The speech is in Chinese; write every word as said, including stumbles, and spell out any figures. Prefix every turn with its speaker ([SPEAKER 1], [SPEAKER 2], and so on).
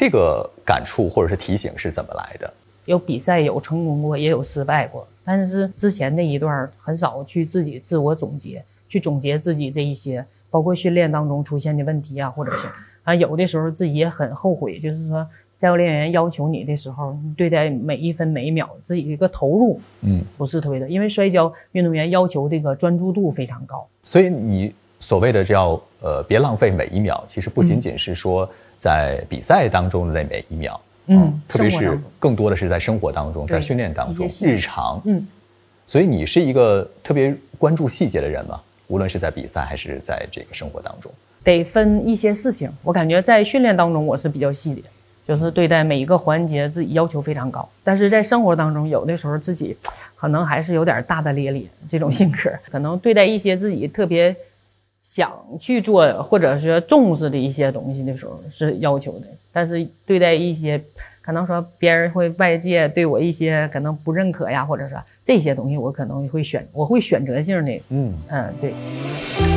[SPEAKER 1] 这个感触或者是提醒是怎么来的？
[SPEAKER 2] 有比赛有成功过，也有失败过，但是之前那一段很少去自己自我总结，去总结自己这一些，包括训练当中出现的问题啊，或者是啊，有的时候自己也很后悔，就是说教练员要求你的时候，你对待每一分每一秒自己一个投入，嗯，不是特别的，因为摔跤运动员要求这个专注度非常高，
[SPEAKER 1] 所以你所谓的叫呃别浪费每一秒，其实不仅仅是说在比赛当中的那每一秒。嗯，特别是更多的是在生活当中，在训练当中，日常。嗯，所以你是一个特别关注细节的人吗？无论是在比赛还是在这个生活当中，
[SPEAKER 2] 得分一些事情。我感觉在训练当中我是比较细的，就是对待每一个环节自己要求非常高。但是在生活当中，有的时候自己可能还是有点大大咧咧这种性格，可能对待一些自己特别想去做或者是重视的一些东西的时候是要求的，但是对待一些可能说别人会外界对我一些可能不认可呀，或者是这些东西我可能会选我会选择性的，嗯嗯对。